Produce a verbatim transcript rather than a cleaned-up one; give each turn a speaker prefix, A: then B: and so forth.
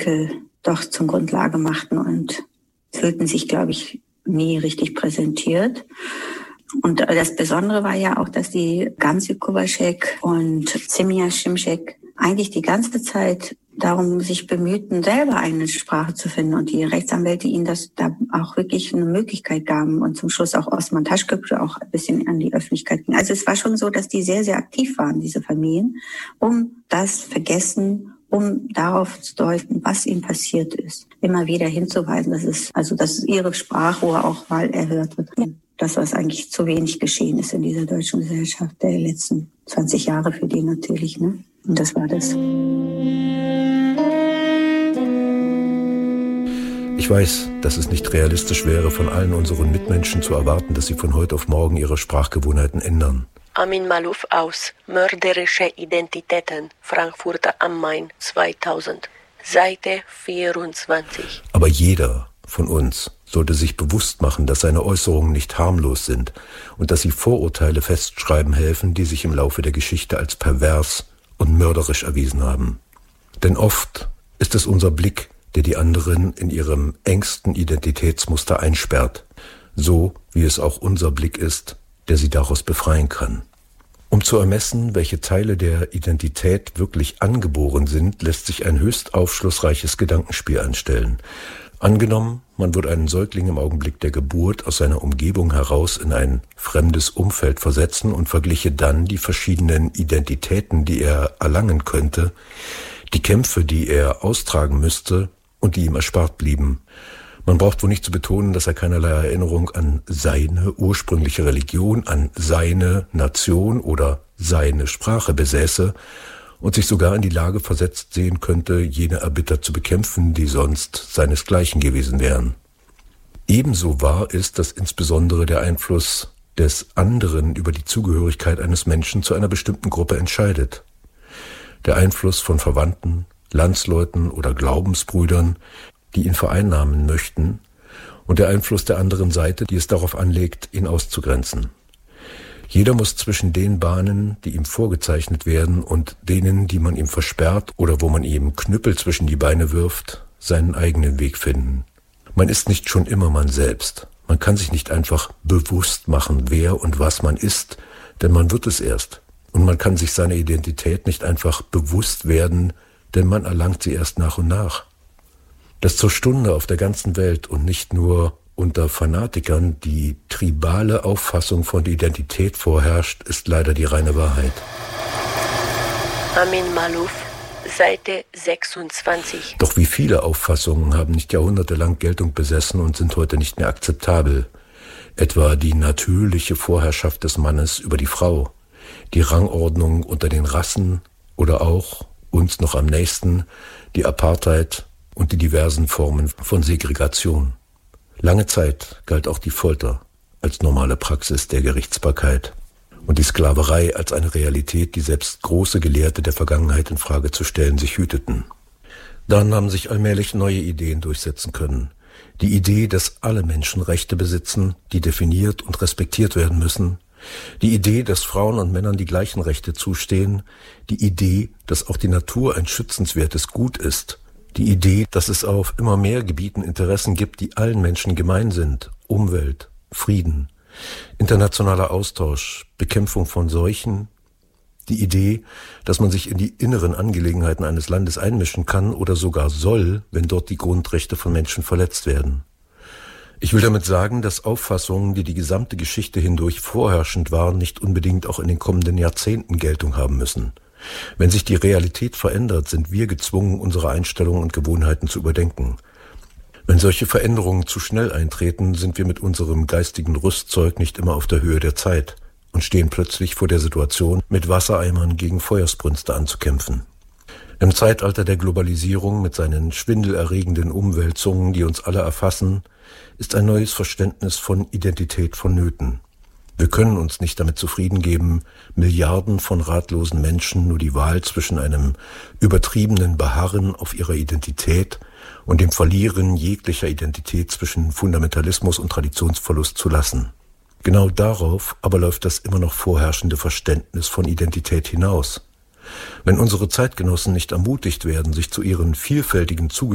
A: Artikel doch zum Grundlage machten und fühlten sich, glaube ich, nie richtig präsentiert. Und das Besondere war ja auch, dass die Gamze Kubacek und Semija Šimšek eigentlich die ganze Zeit darum sich bemühten, selber eine Sprache zu finden und die Rechtsanwälte ihnen das da auch wirklich eine Möglichkeit gaben und zum Schluss auch Osman Taschköprü auch ein bisschen an die Öffentlichkeit ging. Also es war schon so, dass die sehr, sehr aktiv waren, diese Familien, um das Vergessen, um darauf zu deuten, was ihnen passiert ist, immer wieder hinzuweisen, dass es, also, dass ihre Sprachrohr auch mal erhört wird. Das, was eigentlich zu wenig geschehen ist in dieser deutschen Gesellschaft der letzten zwanzig Jahre für die natürlich, ne? Und das war das.
B: Ich weiß, dass es nicht realistisch wäre, von allen unseren Mitmenschen zu erwarten, dass sie von heute auf morgen ihre Sprachgewohnheiten ändern.
C: Amin Maalouf aus Mörderische Identitäten, Frankfurter am Main zweitausend, Seite vierundzwanzig.
B: Aber jeder von uns sollte sich bewusst machen, dass seine Äußerungen nicht harmlos sind und dass sie Vorurteile festschreiben helfen, die sich im Laufe der Geschichte als pervers und mörderisch erwiesen haben. Denn oft ist es unser Blick, der die anderen in ihrem engsten Identitätsmuster einsperrt, so wie es auch unser Blick ist, der sie daraus befreien kann. Um zu ermessen, welche Teile der Identität wirklich angeboren sind, lässt sich ein höchst aufschlussreiches Gedankenspiel anstellen. Angenommen, man würde einen Säugling im Augenblick der Geburt aus seiner Umgebung heraus in ein fremdes Umfeld versetzen und vergliche dann die verschiedenen Identitäten, die er erlangen könnte, die Kämpfe, die er austragen müsste und die ihm erspart blieben. Man braucht wohl nicht zu betonen, dass er keinerlei Erinnerung an seine ursprüngliche Religion, an seine Nation oder seine Sprache besäße und sich sogar in die Lage versetzt sehen könnte, jene erbittert zu bekämpfen, die sonst seinesgleichen gewesen wären. Ebenso wahr ist, dass insbesondere der Einfluss des anderen über die Zugehörigkeit eines Menschen zu einer bestimmten Gruppe entscheidet. Der Einfluss von Verwandten, Landsleuten oder Glaubensbrüdern, die ihn vereinnahmen möchten, und der Einfluss der anderen Seite, die es darauf anlegt, ihn auszugrenzen. Jeder muss zwischen den Bahnen, die ihm vorgezeichnet werden, und denen, die man ihm versperrt oder wo man ihm Knüppel zwischen die Beine wirft, seinen eigenen Weg finden. Man ist nicht schon immer man selbst. Man kann sich nicht einfach bewusst machen, wer und was man ist, denn man wird es erst. Und man kann sich seiner Identität nicht einfach bewusst werden, denn man erlangt sie erst nach und nach. Dass zur Stunde auf der ganzen Welt und nicht nur unter Fanatikern die tribale Auffassung von Identität vorherrscht, ist leider die reine Wahrheit.
C: Amin Maalouf, Seite sechsundzwanzig.
B: Doch wie viele Auffassungen haben nicht jahrhundertelang Geltung besessen und sind heute nicht mehr akzeptabel. Etwa die natürliche Vorherrschaft des Mannes über die Frau, die Rangordnung unter den Rassen oder auch, uns noch am nächsten, die Apartheid und die diversen Formen von Segregation. Lange Zeit galt auch die Folter als normale Praxis der Gerichtsbarkeit und die Sklaverei als eine Realität, die selbst große Gelehrte der Vergangenheit in Frage zu stellen sich hüteten. Dann haben sich allmählich neue Ideen durchsetzen können. Die Idee, dass alle Menschen Rechte besitzen, die definiert und respektiert werden müssen. Die Idee, dass Frauen und Männern die gleichen Rechte zustehen. Die Idee, dass auch die Natur ein schützenswertes Gut ist. Die Idee, dass es auf immer mehr Gebieten Interessen gibt, die allen Menschen gemein sind. Umwelt, Frieden, internationaler Austausch, Bekämpfung von Seuchen. Die Idee, dass man sich in die inneren Angelegenheiten eines Landes einmischen kann oder sogar soll, wenn dort die Grundrechte von Menschen verletzt werden. Ich will damit sagen, dass Auffassungen, die die gesamte Geschichte hindurch vorherrschend waren, nicht unbedingt auch in den kommenden Jahrzehnten Geltung haben müssen. Wenn sich die Realität verändert, sind wir gezwungen, unsere Einstellungen und Gewohnheiten zu überdenken. Wenn solche Veränderungen zu schnell eintreten, sind wir mit unserem geistigen Rüstzeug nicht immer auf der Höhe der Zeit und stehen plötzlich vor der Situation, mit Wassereimern gegen Feuersbrünste anzukämpfen. Im Zeitalter der Globalisierung mit seinen schwindelerregenden Umwälzungen, die uns alle erfassen, ist ein neues Verständnis von Identität vonnöten. Wir können uns nicht damit zufrieden geben, Milliarden von ratlosen Menschen nur die Wahl zwischen einem übertriebenen Beharren auf ihrer Identität und dem Verlieren jeglicher Identität zwischen Fundamentalismus und Traditionsverlust zu lassen. Genau darauf aber läuft das immer noch vorherrschende Verständnis von Identität hinaus. Wenn unsere Zeitgenossen nicht ermutigt werden, sich zu ihren vielfältigen Zugehörigkeiten